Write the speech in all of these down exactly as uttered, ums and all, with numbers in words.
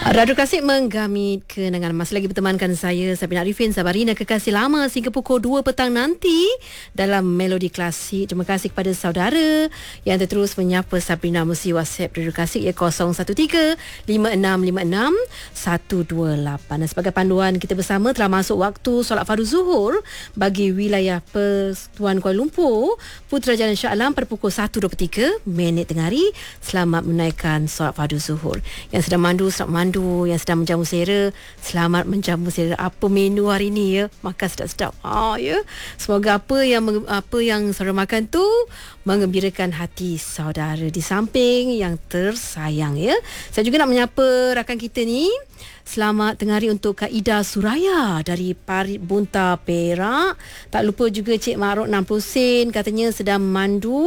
Radio Klasik menggamit kenangan. Masih lagi bertemankan saya, Sabina Arifin, Sabarina, kekasih lama sehingga pukul dua petang nanti dalam Melodi Klasik. Terima kasih kepada saudara yang terus menyapa Sabrina melalui WhatsApp Radio Klasik ya kosong satu tiga lima enam lima enam satu dua lapan. Dan sebagai panduan kita bersama telah masuk waktu solat fardu zuhur bagi wilayah Persekutuan Kuala Lumpur, Putrajaya Shah Alam pada pukul satu dua puluh tiga minit tengah hari. Selamat menunaikan solat fardu zuhur. Yang sedang mandu, selamat mandu. Yang sedang menjamu selera, selamat menjamu selera. Apa menu hari ni ya? Makan sedap-sedap. Ah ya. Semoga apa yang apa yang saudara makan tu menggembirakan hati saudara di samping yang tersayang ya. Saya juga nak menyapa rakan kita ni. Selamat tengah hari untuk Kak Ida Suraya dari Parit Bunta, Perak. Tak lupa juga Cik Maruk enam puluh sen katanya sedang mandu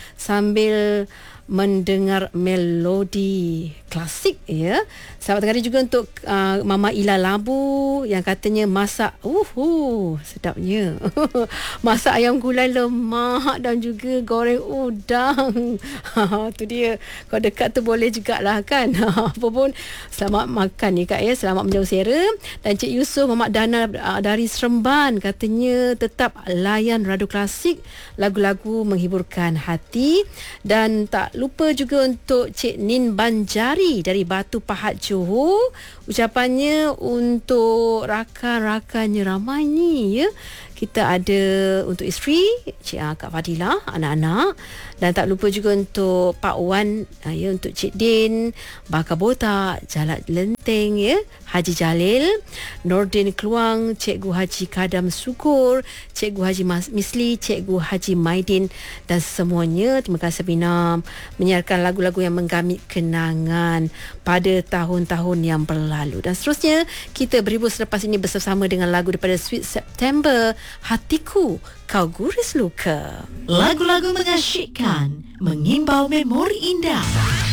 sambil mendengar melodi klasik ya. Selamat tengah hari juga untuk uh, Mama Ila Labu yang katanya masak uhu sedapnya. Masak ayam gulai lemak dan juga goreng udang. Tu dia. Kalau dekat tu boleh jugalah kan. Apa pun selamat makan ni Kak ya. Selamat menjauh sera. Dan Cik Yusof Muhammad Dana uh, dari Seremban katanya tetap layan Radio Klasik, lagu-lagu menghiburkan hati. Dan tak lupa juga untuk Cik Nin Banjari dari Batu Pahat Johor. Ucapannya untuk rakan-rakannya ramai ni ya. Kita ada untuk isteri Cik Kak Fadilah, anak-anak, dan tak lupa juga untuk Pak Wan ya, untuk Cik Din, Bakar Botak, Jalat Lenteng ya, Haji Jalil, Nordin Keluang, Cikgu Haji Kadam Syukur, Cikgu Haji Misli, Cikgu Haji Maidin dan semuanya. Terima kasih Bina menyiarkan lagu-lagu yang menggamit kenangan pada tahun-tahun yang berlalu. Dan seterusnya kita berhibur selepas ini bersama dengan lagu daripada Sweet September, Hatiku Kau Guris Luka. Lagu-lagu mengasyikkan, mengimbau memori indah.